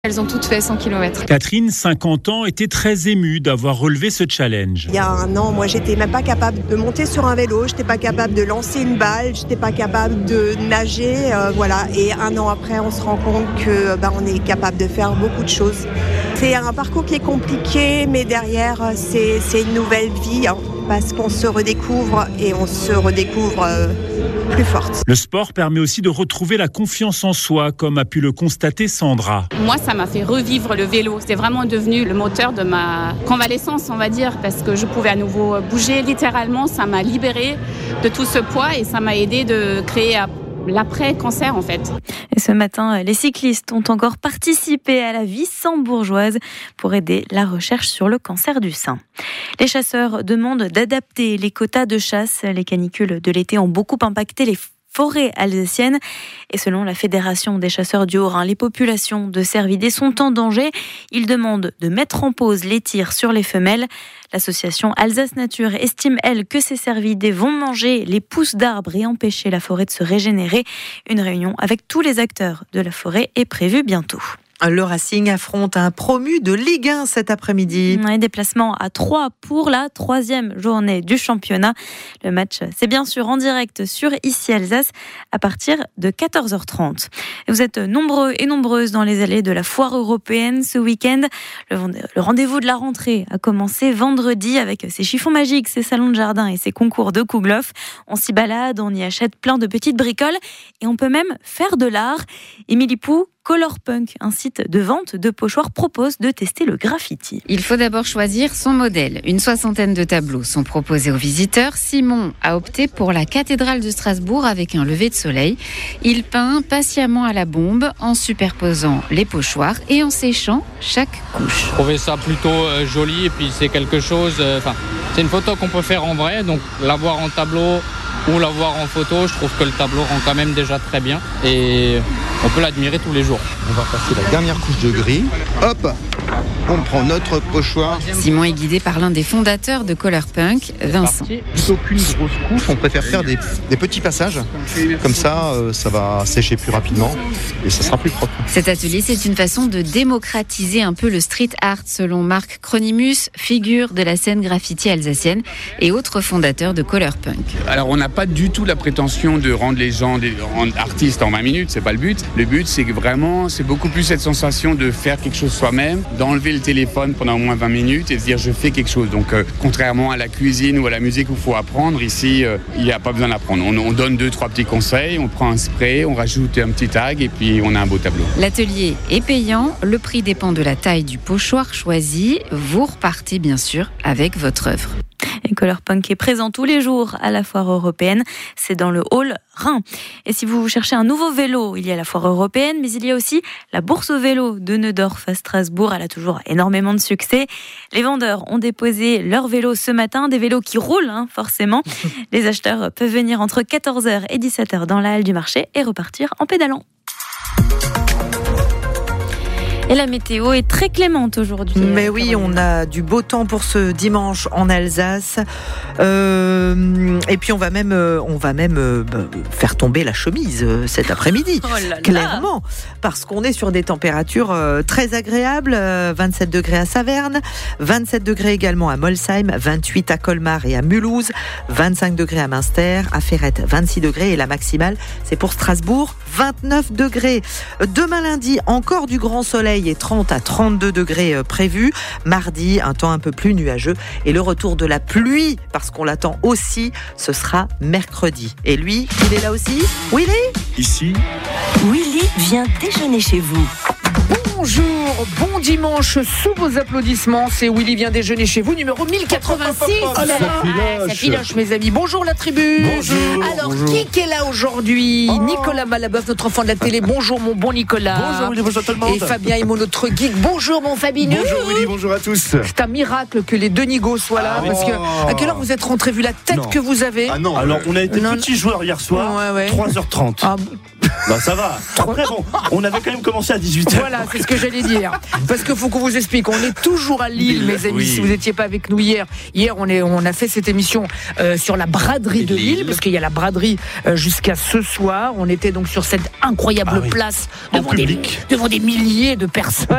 Elles ont toutes fait 100 km. Catherine, 50 ans, était très émue d'avoir relevé ce challenge. Il y a un an, moi, j'étais même pas capable de monter sur un vélo, j'étais pas capable de lancer une balle, j'étais pas capable de nager, voilà. Et un an après, on se rend compte que on est capable de faire beaucoup de choses. C'est un parcours qui est compliqué, mais derrière, c'est une nouvelle vie, parce qu'on se redécouvre et on se redécouvre plus forte. Le sport permet aussi de retrouver la confiance en soi, comme a pu le constater Sandra. Moi, ça m'a fait revivre le vélo. C'est vraiment devenu le moteur de ma convalescence, on va dire, parce que je pouvais à nouveau bouger. Littéralement, ça m'a libérée de tout ce poids et ça m'a aidé de créer l'après-cancer, en fait. Et ce matin, les cyclistes ont encore participé à la vie sambourgeoise pour aider la recherche sur le cancer du sein. Les chasseurs demandent d'adapter les quotas de chasse. Les canicules de l'été ont beaucoup impacté les forêts alsaciennes. Et selon la Fédération des chasseurs du Haut-Rhin, les populations de cervidés sont en danger. Ils demandent de mettre en pause les tirs sur les femelles. L'association Alsace Nature estime, elle, que ces cervidés vont manger les pousses d'arbres et empêcher la forêt de se régénérer. Une réunion avec tous les acteurs de la forêt est prévue bientôt. Le Racing affronte un promu de Ligue 1 cet après-midi. Déplacement à Troyes pour la 3e journée du championnat. Le match, c'est bien sûr en direct sur Ici Alsace à partir de 14h30. Et vous êtes nombreux et nombreuses dans les allées de la foire européenne ce week-end. Le rendez-vous de la rentrée a commencé vendredi avec ses chiffons magiques, ses salons de jardin et ses concours de kouglof. On s'y balade, on y achète plein de petites bricoles et on peut même faire de l'art. Émilie Pou, Colorpunk, un site de vente de pochoirs, propose de tester le graffiti. Il faut d'abord choisir son modèle. Une 60aine de tableaux sont proposés aux visiteurs. Simon a opté pour la cathédrale de Strasbourg avec un lever de soleil. Il peint patiemment à la bombe en superposant les pochoirs et en séchant chaque couche. Je trouvais ça plutôt joli et puis c'est quelque chose... c'est une photo qu'on peut faire en vrai, donc l'avoir en tableau ou l'avoir en photo, je trouve que le tableau rend quand même déjà très bien et on peut l'admirer tous les jours. On va passer la dernière couche de gris. Hop, on prend notre pochoir. Simon est guidé par l'un des fondateurs de Colorpunk, Vincent. Plutôt qu'une grosse couche, on préfère faire des petits passages. Comme ça, ça va sécher plus rapidement et ça sera plus propre. Cet atelier, c'est une façon de démocratiser un peu le street art, selon Marc Chronimus, figure de la scène graffiti alsacienne et autre fondateur de Colorpunk. Alors, on n'a pas du tout la prétention de rendre les gens des artistes en 20 minutes, c'est pas le but. Le but, c'est que vraiment, c'est beaucoup plus cette sensation de faire quelque chose soi-même, d'enlever le téléphone pendant au moins 20 minutes et de dire je fais quelque chose. Donc, contrairement à la cuisine ou à la musique où il faut apprendre, ici, il n'y a pas besoin d'apprendre. On donne 2-3 petits conseils, on prend un spray, on rajoute un petit tag et puis on a un beau tableau. L'atelier est payant, le prix dépend de la taille du pochoir choisi. Vous repartez bien sûr avec votre œuvre. Et Colorpunk est présent tous les jours à la foire européenne. C'est dans le hall Rhin. Et si vous cherchez un nouveau vélo, il y a la foire européenne, mais il y a aussi la bourse au vélo de Neudorf à Strasbourg. Elle a toujours énormément de succès. Les vendeurs ont déposé leurs vélos ce matin, des vélos qui roulent, forcément. Les acheteurs peuvent venir entre 14h et 17h dans la halle du marché et repartir en pédalant. Et la météo est très clémente aujourd'hui. Mais oui, on a du beau temps pour ce dimanche en Alsace. Et puis on va même faire tomber la chemise cet après-midi. Oh là là. Clairement, parce qu'on est sur des températures très agréables. 27 degrés à Saverne, 27 degrés également à Molsheim, 28 à Colmar et à Mulhouse, 25 degrés à Münster, à Ferrette, 26 degrés et la maximale, c'est pour Strasbourg, 29 degrés. Demain lundi, encore du grand soleil et 30 à 32 degrés prévus. Mardi, un temps un peu plus nuageux et le retour de la pluie, parce qu'on l'attend aussi, ce sera mercredi. Et lui, il est là aussi, Willy ? Ici, Willy vient déjeuner chez vous. Bonjour, bon dimanche, sous vos applaudissements, c'est Willy vient déjeuner chez vous, numéro 1086. Ça filoche, mes amis. Bonjour la tribu. Bonjour. Alors, qui est là aujourd'hui ? Nicolas Malabeuf, notre enfant de la télé. Bonjour mon bon Nicolas. Bonjour Willy, bonjour tout le monde. Et Fabien Imo, notre geek. Bonjour mon Fabinus. Bonjour Willy, bonjour à tous. C'est un miracle que les deux Nigos soient là, parce que à quelle heure vous êtes rentrés, vu la tête que vous avez ? Ah non. Alors, on a été petits joueurs hier soir, 3h30. Ah, Non, ça va. Après, bon, on avait quand même commencé à 18h. Voilà, c'est ce que j'allais dire. Parce qu'il faut qu'on vous explique. On est toujours à Lille, mes amis. Oui. Si vous n'étiez pas avec nous hier, on a fait cette émission sur la braderie de Lille, parce qu'il y a la braderie jusqu'à ce soir. On était donc sur cette incroyable place devant des milliers de personnes.